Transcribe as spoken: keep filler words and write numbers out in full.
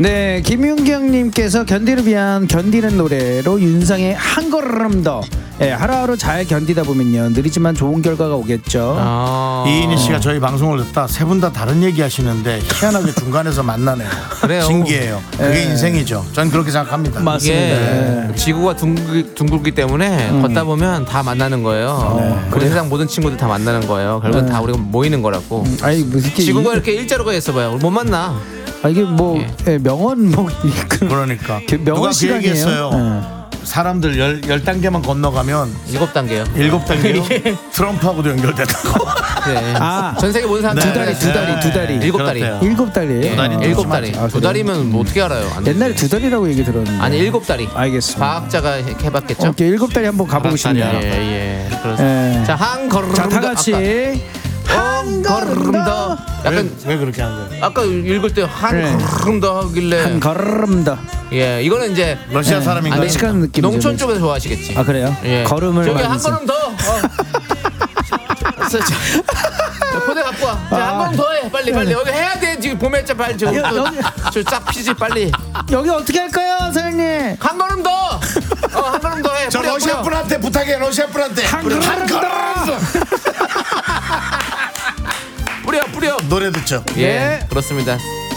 네, 김윤경님께서 견디를 위한 견디는 노래로 윤상의 한 걸음 더. 예, 하루하루 잘 견디다 보면요 느리지만 좋은 결과가 오겠죠. 아~ 이인희 씨가 저희 방송을 듣다 세 분 다 다른 얘기 하시는데 희한하게 중간에서 만나네요. 그래요. 신기해요. 그게 예. 인생이죠. 전 그렇게 생각합니다. 맞습니다. 예. 예. 지구가 둥글, 둥글기 때문에 음. 걷다 보면 다 만나는 거예요. 네. 우리 세상 모든 친구들 다 만나는 거예요. 결국은 네. 다 우리가 모이는 거라고. 음, 아니, 무슨 지구가 이렇게 일자로가 있어봐요. 못 만나. 아, 이게 뭐 예. 예, 명언 뭐 그러니까 명언 시간이에요. 얘기했어요. 예. 사람들 열, 열 단계만 건너가면 일곱 단계요. 일곱 단계요? 트럼프하고도 연결됐다고. 네. 아, 전 세계 모든 사람 두 다리, 두 다리, 두 다리. 일곱 다리. 일곱 다리. 예. 일곱 다리. 아, 두 다리면 뭐 어떻게 알아요? 안 옛날에 두 다리라고 얘기 들었는데. 아니, 일곱 다리. 알겠습니다. 과학자가 해봤겠죠? 오케이, 일곱 다리 한번 가보고 싶네요. 예, 예. 그렇습니다. 예. 자, 한 걸음 자, 다 같이. 한 걸음 더. 약간 왜, 왜 그렇게 한 거예요? 아까 읽을 때 한 네. 걸음 더 하길래 한 걸음 더. 예, 이거는 이제 러시아 네. 사람인가요? 아, 멕시칸 느낌. 농촌 쪽에서 좋아하시겠지. 아, 그래요? 예. 걸음을 저기 많이 한 써. 걸음 더. 어. 자, 자, 포대 갖고 와. 자, 한 걸음 더 해. 빨리 빨리. 여기 해야 돼. 지금 봄에 했자 빨리. 저 쫙 피지 빨리. 여기 어떻게 할까요, 사장님? 한 걸음 더. 어, 한 걸음 더 해. 저 뿌려, 러시아 뿌려. 분한테 부탁해. 러시아 분한테. 한 걸음 더. 뿌려 뿌려. 노래 듣죠. 예, 예. 그렇습니다.